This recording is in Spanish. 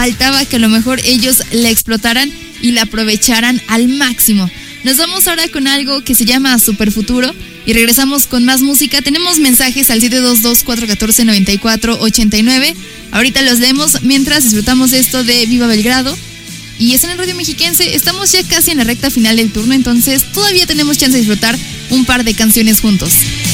faltaba que a lo mejor ellos la explotaran y la aprovecharan al máximo. Nos vamos ahora con algo que se llama Superfuturo y regresamos con más música. Tenemos mensajes al 722-414-9489. Ahorita los leemos mientras disfrutamos esto de Viva Belgrado. Y es en el Radio Mexiquense. Estamos ya casi en la recta final del turno, entonces todavía tenemos chance de disfrutar un par de canciones juntos.